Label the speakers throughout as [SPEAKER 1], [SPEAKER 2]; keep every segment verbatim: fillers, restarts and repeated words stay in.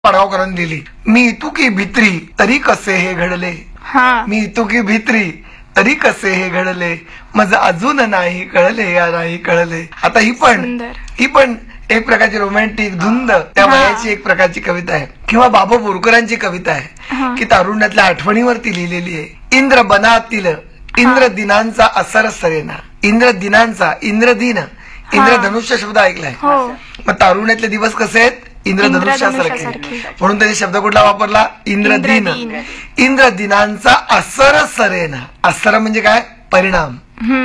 [SPEAKER 1] पाडगावकरांनी दिली. मी इतुकी भित्री तरी कसे हे घडले, मी इतुकी भित्री तरी कसे हे घडले, मज अजून नाही कळले या नाही कळले. आता ही पण ही पण एक प्रकारची रोमॅन्टिक धुंद त्या वयाची एक प्रकारची कविता आहे किंवा बाबा बोरकरांची कविता आहे की तारुण्यातल्या आठवणीवरती लिहिलेली आहे. इंद्र बनातील इंद्र दिनांचा असर सरेना. इंद्र दिनांचा इंद्रदिन इंद्रधनुष्य शब्द ऐकलाय. मग तारुण्यातले दिवस कसे आहेत? इंद्रधनुष्यासारखे. म्हणून त्यांनी शब्द कुठला वापरला? इंद्रदिन. इंद्रदिनांचा असर सरेना. असर म्हणजे काय? परिणाम.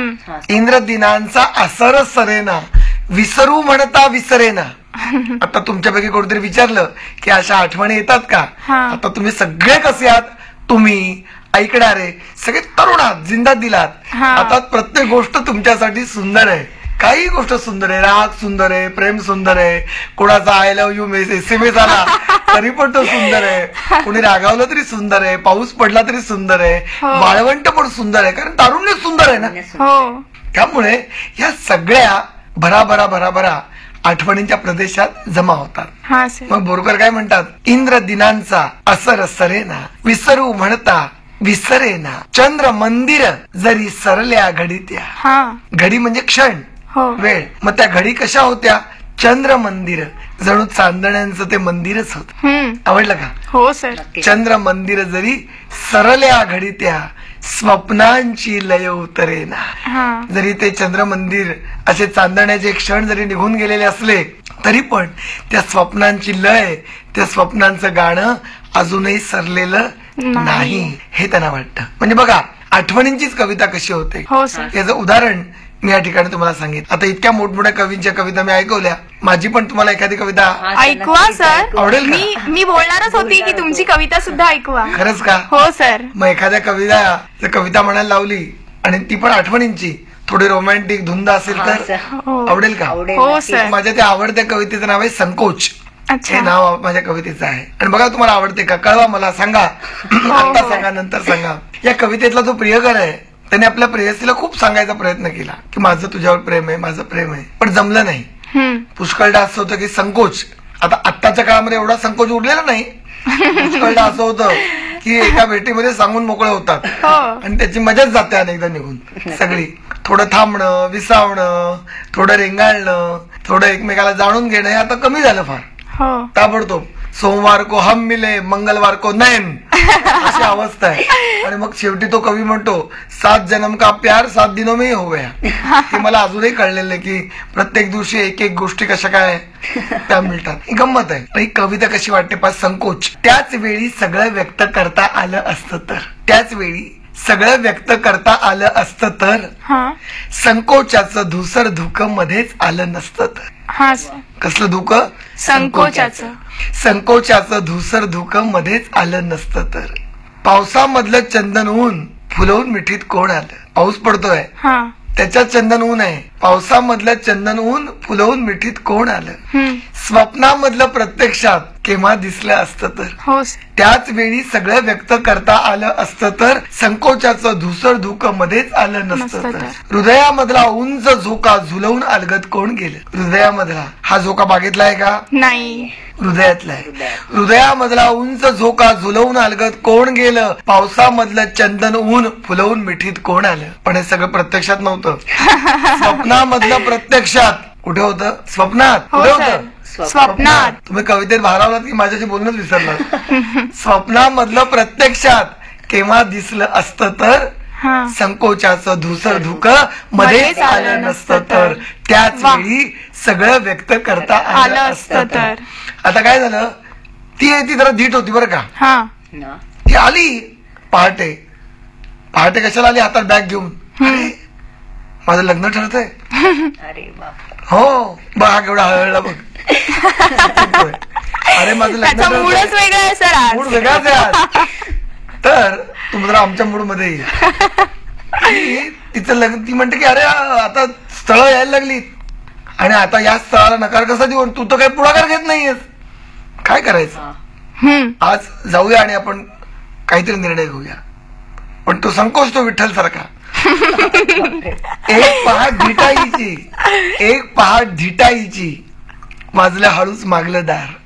[SPEAKER 1] इंद्रदिनांचा असर सरेना विसरू म्हणता विसरेना. आता तुमच्यापैकी कोणतरी विचारलं की अशा आठवणी येतात का? आता तुम्ही सगळे कसे आहात? तुम्ही ऐकणारे सगळे तरुण आहात, जिंदा दिलात. आता प्रत्येक गोष्ट तुमच्यासाठी सुंदर आहे. काही गोष्ट सुंदर आहे, राग सुंदर आहे, प्रेम सुंदर आहे, कोणाचा I love U S M S आला तरी पण तो सुंदर आहे, कोणी रागावलं तरी सुंदर आहे, पाऊस पडला तरी सुंदर आहे, वाळवंट पण सुंदर आहे, कारण तारुण्य सुंदर आहे ना. त्यामुळे या सगळ्या भराभरा भराभरा आठवणींच्या प्रदेशात जमा होतात. मग बोरकर काय म्हणतात? इंद्र दिनांचा असर सरेना विसरू म्हणता विसरेना, चंद्र मंदिर जरी सरल्या घडीत्या. घडी म्हणजे क्षण, वेळ. मग त्या घडी कशा होत्या? चंद्र मंदिर, जणू चांदण्यांचं ते मंदिरच होत. आवडलं का?
[SPEAKER 2] हो सर.
[SPEAKER 1] चंद्र मंदिर जरी सरल्या घडीत्या, स्वप्नांची लय उतरेना. जरी ते चंद्र मंदिर असे चांदण्याचे क्षण जरी निघून गेलेले असले तरी पण त्या स्वप्नांची लय, त्या स्वप्नांचं गाणं अजूनही सरलेलं नाही हे त्यांना वाटतं. म्हणजे बघा आठवणींचीच कविता कशी होते याचं उदाहरण मी या ठिकाणी तुम्हाला सांगितलं. आता इतक्या मोठमोठ्या कवींच्या कविता मी ऐकवल्या. माझी पण तुम्हाला एखादी कविता
[SPEAKER 2] ऐकवा सर.
[SPEAKER 1] आवडेल का?
[SPEAKER 2] मी मी बोलणारच होती की तुमची कविता सुद्धा ऐकवा.
[SPEAKER 1] खरंच का?
[SPEAKER 2] हो सर.
[SPEAKER 1] मग एखाद्या कविता कविता म्हणायला लावली आणि ती पण आठवणींची, थोडी रोमॅन्टिक धुंद असेल तर आवडेल का?
[SPEAKER 2] हो सर.
[SPEAKER 1] माझ्या त्या आवडत्या कवितेचं नाव आहे संकोच. हे नाव माझ्या कवितेचं आहे. आणि बघा तुम्हाला आवडते का? कळवा मला, सांगा. आता सांगा, नंतर सांगा. या कवितेतला जो प्रियकर आहे त्याने आपल्या प्रेयसीला खूप सांगायचा प्रयत्न केला की माझं तुझ्यावर प्रेम आहे, माझं प्रेम आहे, पण जमलं नाही. पुष्कळदा असं होतं की संकोच. आता आत्ताच्या काळामध्ये एवढा संकोच उरलेला नाही. पुष्कळदा असं होतं की एका भेटीमध्ये सांगून मोकळे होतात आणि त्याची मजाच जाते अनेकदा निघून सगळी. थोडं थांबणं, विसावणं, थोडं रेंगाळणं, थोडं एकमेकाला जाणून घेणं हे आता कमी झालं फार. ताबडतोब सोमवार को हम मिले मंगलवार को नयन अशी अवस्था आहे. आणि मग शेवटी तो कवी म्हणतो सात जन्म का प्यार सात दिनों में हो गया. हे मला अजूनही कळलेलं आहे की प्रत्येक दिवशी एक एक गोष्टी कशा काय त्या मिळतात. ही गंमत आहे. ही कविता कशी वाटते? पास संकोच. त्याच वेळी सगळं व्यक्त करता आलं असतं तर, त्याच वेळी सगळं व्यक्त करता आलं असतं तर, संकोचाचं धुसर धुकं मध्येच आलं नसतं तर. कसलं धुकं?
[SPEAKER 2] संकोचाचं.
[SPEAKER 1] संकोचाचं धुसर धुकं मध्येच आलं नसतं तर. पावसामधलं चंदन ऊन फुलवून मिठीत कोण आलं? पाऊस पडतोय त्याच्यात चंदन ऊन आहे. पावसामधलं चंदन ऊन फुलवून मिठीत कोण आलं? स्वप्नामधलं प्रत्यक्षात केव्हा दिसलं असतं तर. त्याच वेळी सगळं व्यक्त करता आलं असतं तर, संकोचाचं धुसर धुकं मध्येच आलं नसतं तर. हृदयामधला उंच झोका झुलवून अलगद कोण गेलं? हृदयामधला हा झोका बागेतला आहे का?
[SPEAKER 2] नाही,
[SPEAKER 1] हृदयातला आहे. हृदयामधला उंच झोका झुलवून अलगद कोण गेलं? पावसामधलं चंदन ऊन फुलवून मिठीत कोण आलं? पण हे सगळं प्रत्यक्षात नव्हतं. स्वप्नामधलं प्रत्यक्षात कुठे होतं? स्वप्नात. कुठे होतं?
[SPEAKER 2] स्वप्नात.
[SPEAKER 1] तुम्ही कवितेत भारावलात की माझ्याशी बोलणंच विसरलात. स्वप्नामधलं प्रत्यक्षात केव्हा दिसलं असतं तर, संकोचाचं धुसर धुकं मध्येच आलं नसतं तर. त्याच वेळी सगळं व्यक्त करता आलं असतं तर. आता काय झालं? ती ती जरा धीट होती बरं का. ती आली पहाटे. पहाटे कशाला आली? हातात बॅग घेऊन. माझं लग्न ठरतंय. हो बघ केवढा हळहळला बघ. अरे माझं लग्न
[SPEAKER 2] मूडच वेगळा आहे सर.
[SPEAKER 1] मूड वेगळाच आहे. तर तुम्ही जरा आमच्या मूड मध्ये येईल. तिचं लग्न, ती म्हणते की अरे आता स्थळ यायला लागली आणि आता या स्थळाला नकार कसा देऊ? तू तर काही पुढाकार घेत नाहीयेस. काय करायचं? आज जाऊया आणि आपण काहीतरी निर्णय घेऊया. पण तो संकोच तो विठ्ठल सारखा. एक पहाट धिटाईची, एक पहाट धिटाईची, वाजलं हळूच मागलं दार.